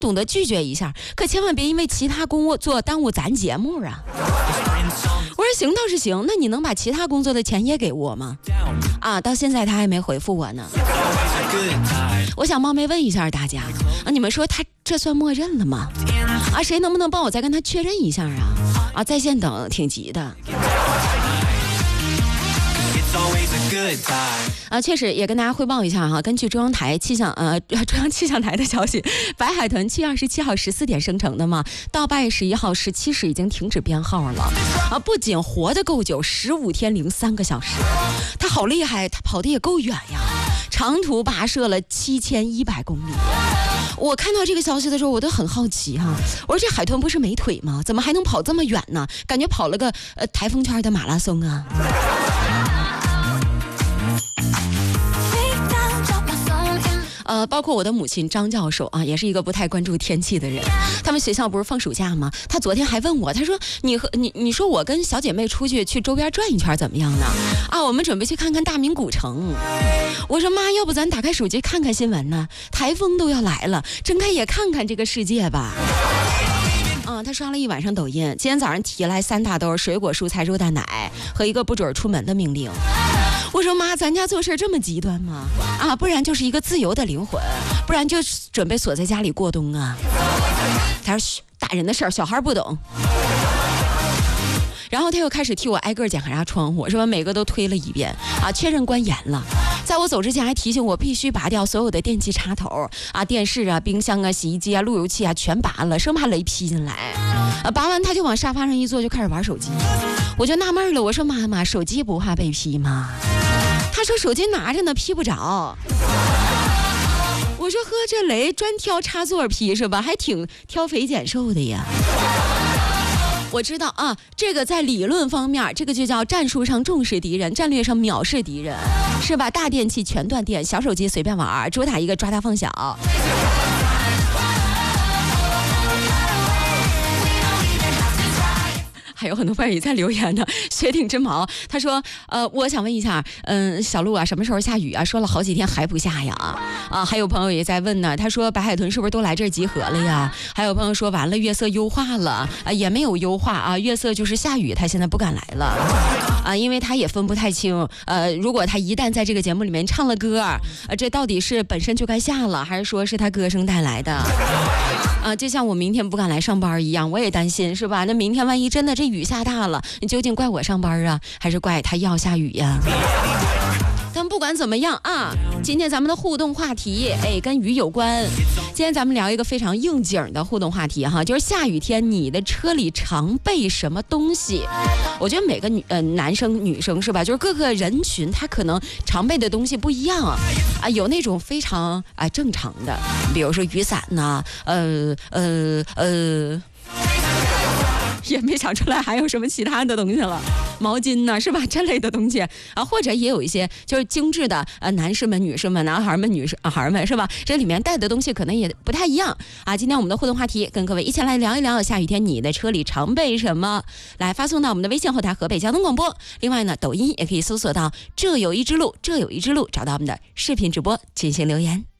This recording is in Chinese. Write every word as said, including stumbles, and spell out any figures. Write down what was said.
懂得拒绝一下，可千万别因为其他工作耽误咱节目啊。我说行倒是行，那你能把其他工作的钱也给我吗？啊，到现在他还没回复我呢。我想冒昧问一下大家啊，你们说他这算默认了吗？啊，谁能不能帮我再跟他确认一下啊？啊，在线等，挺急的。啊，确实也跟大家汇报一下哈。根据中央台气象呃中央气象台的消息，白海豚七月二十七号十四点生成的嘛，到八月十一号十七时已经停止编号了。啊，不仅活得够久，十五天零三个小时，它好厉害，它跑得也够远呀，长途跋涉了七千一百公里。我看到这个消息的时候，我都很好奇哈、啊，我说这海豚不是没腿吗？怎么还能跑这么远呢？感觉跑了个呃台风圈的马拉松啊。呃，包括我的母亲张教授啊，也是一个不太关注天气的人。他们学校不是放暑假吗？他昨天还问我，他说：“你和你你说我跟小姐妹出去去周边转一圈怎么样呢？”啊，我们准备去看看大明古城。我说妈，要不咱打开手机看看新闻呢？台风都要来了，睁开也看看这个世界吧。啊，他刷了一晚上抖音，今天早上提来三大兜水果、蔬菜、肉、蛋奶和一个不准出门的命令。我说妈，咱家做事这么极端吗？啊，不然就是一个自由的灵魂，不然就准备锁在家里过冬啊。他说嘘，大人的事儿小孩不懂。然后他又开始替我挨个检查窗户，是吧？每个都推了一遍啊，确认关严了。在我走之前还提醒我必须拔掉所有的电器插头啊，电视啊、冰箱啊、洗衣机啊、路由器啊全拔了，生怕雷劈进来。啊，拔完他就往沙发上一坐，就开始玩手机。我就纳闷了，我说妈妈，手机不怕被劈吗？他说手机拿着呢，劈不着。我说呵，这雷专挑插座劈是吧？还挺挑肥拣瘦的呀。我知道啊，这个在理论方面，这个就叫战术上重视敌人，战略上藐视敌人，是吧？大电器全断电，小手机随便玩，主打一个抓大放小。还有很多朋友也在留言呢。雪顶之矛他说呃我想问一下嗯、呃、小鹿啊，什么时候下雨啊？说了好几天还不下呀。啊，还有朋友也在问呢，他说白海豚是不是都来这儿集合了呀？还有朋友说完了，月色优化了啊，也没有优化啊，月色就是下雨，他现在不敢来了啊，因为他也分不太清呃如果他一旦在这个节目里面唱了歌啊，这到底是本身就该下了，还是说是他歌声带来的啊？就像我明天不敢来上班一样，我也担心是吧？那明天万一真的这雨下大了，你究竟怪我上班啊，还是怪他要下雨呀？但不管怎么样啊，今天咱们的互动话题，哎，跟雨有关。今天咱们聊一个非常应景的互动话题哈，就是下雨天你的车里常备什么东西？我觉得每个女呃男生女生是吧，就是各个人群他可能常备的东西不一样啊，啊有那种非常啊正常的，比如说雨伞呐、啊，呃呃呃。也没想出来还有什么其他的东西了，毛巾呢是吧？这类的东西啊，或者也有一些就是精致的呃，男士们、女士们、男孩们、女士孩们是吧？这里面带的东西可能也不太一样啊。今天我们的互动话题跟各位一起来聊一聊，下雨天你的车里常备什么？来发送到我们的微信后台河北交通广播。另外呢，抖音也可以搜索到这有一之路，这有一之路，找到我们的视频直播进行留言。